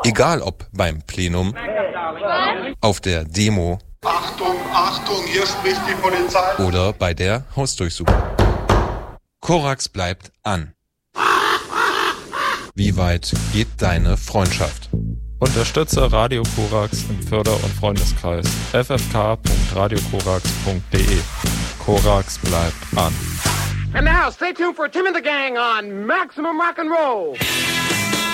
Egal ob beim Plenum, auf der Demo, Achtung, Achtung, hier spricht die Polizei. Oder bei der Hausdurchsuchung. Korax bleibt an. Wie weit geht deine Freundschaft? Unterstütze Radio Korax im Förder- und Freundeskreis. ffk.radiokorax.de. Korax bleibt an. And now, stay tuned for Tim and the Gang on Maximum Rock and Roll.